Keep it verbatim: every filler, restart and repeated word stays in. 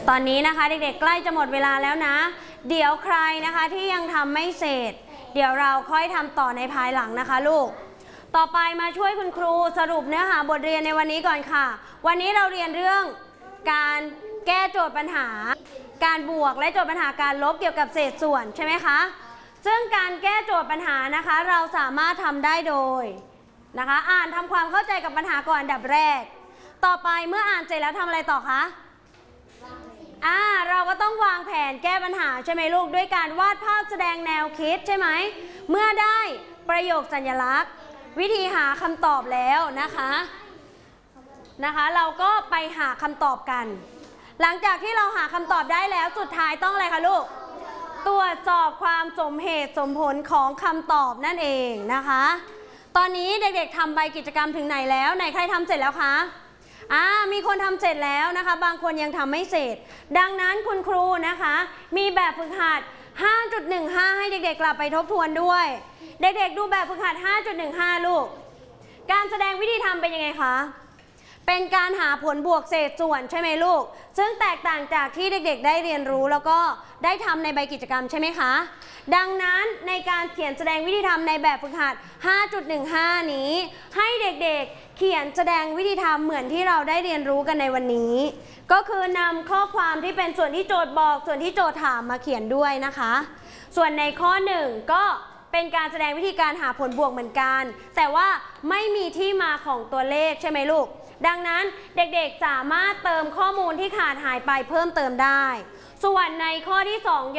ตอนนี้นะคะเด็กๆใกล้จะหมดเวลาแล้วนะเดี๋ยวใครนะคะที่ยังทำไม่เสร็จเดี๋ยวเราค่อยทำต่อในภายหลังนะคะลูกต่อไปมาช่วยคุณครูสรุปเนื้อหาบทเรียนในวันนี้ก่อนค่ะวันนี้เราเรียนเรื่องการแก้โจทย์ปัญหาการบวกและโจทย์ปัญหาการลบเกี่ยวกับเศษส่วนใช่ไหมคะซึ่งการแก้โจทย์ปัญหานะคะเราสามารถทำได้โดยนะคะอ่านทำความเข้าใจกับปัญหาก่อนอันดับแรกต่อไปเมื่ออ่านเสร็จแล้วทำอะไรต่อคะอ่าเราก็ต้องวางแผนแก้ปัญหาใช่ไหมลูกด้วยการวาดภาพแสดงแนวคิดใช่ไหมเมื่อได้ประโยคสัญลักษณ์วิธีหาคำตอบแล้วนะคะนะคะเราก็ไปหาคำตอบกันหลังจากที่เราหาคำตอบได้แล้วสุดท้ายต้องอะไรคะลูกตรวจสอบความสมเหตุสมผลของคำตอบนั่นเองนะคะตอนนี้เด็กๆทำใบกิจกรรมถึงไหนแล้วไหนใครทำเสร็จแล้วคะอ่ามีคนทำเสร็จแล้วนะคะบางคนยังทำไม่เสร็จดังนั้นคุณครูนะคะมีแบบฝึกหัด ห้าจุดหนึ่งห้า ให้เด็กๆกลับไปทบทวนด้วยเด็กๆดูแบบฝึกหัด ห้าจุดหนึ่งห้า ลูกการแสดงวิธีทำเป็นยังไงคะเป็นการหาผลบวกเศษส่วนใช่ไหมลูกซึ่งแตกต่างจากที่เด็กๆได้เรียนรู้แล้วก็ได้ทำในใบกิจกรรมใช่ไหมคะดังนั้นในการเขียนแสดงวิธีทำในแบบฝึกหัด ห้าจุดหนึ่งห้า นี้ให้เด็กๆเขียนแสดงวิธีทำเหมือนที่เราได้เรียนรู้กันในวันนี้ก็คือนำข้อความที่เป็นส่วนที่โจทย์บอกส่วนที่โจทย์ถามมาเขียนด้วยนะคะส่วนในข้อหนึ่งก็เป็นการแสดงวิธีการหาผลบวกเหมือนกันแต่ว่าไม่มีที่มาของตัวเลขใช่ไหมลูกดังนั้นเด็กๆสามารถเติมข้อมูลที่ขาดหายไปเพิ่มเติมได้ส่วนในข้อที่สอง